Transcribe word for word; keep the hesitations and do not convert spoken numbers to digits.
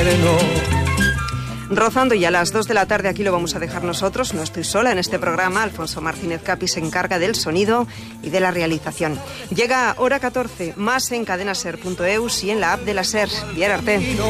eterno. Rozando ya a las dos de la tarde, aquí lo vamos a dejar nosotros. No estoy sola en este programa. Alfonso Martínez Capi se encarga del sonido y de la realización. Llega hora catorce, más en cadena ser punto eus y en la app de la SER. Bien arte.